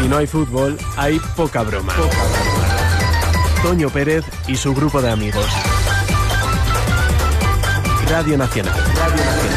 no hay fútbol, hay poca broma. Toño Pérez y su grupo de amigos. Radio Nacional.